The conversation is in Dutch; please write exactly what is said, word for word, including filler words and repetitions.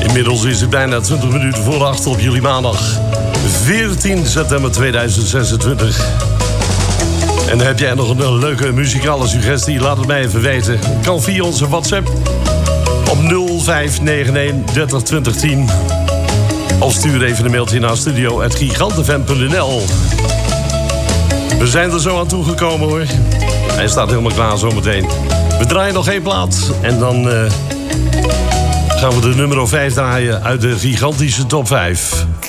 Inmiddels is het bijna twintig minuten voor acht op jullie maandag veertien september tweeduizend zesentwintig. En heb jij nog een leuke muzikale suggestie? Laat het mij even weten. Kan via onze WhatsApp op nul vijf negen een dertig twintig tien. Of stuur even een mailtje naar studio at gigantenfm punt n l. We zijn er zo aan toegekomen hoor. Hij staat helemaal klaar zometeen. We draaien nog één plaat en dan uh, gaan we de nummer vijf draaien uit de gigantische top vijf.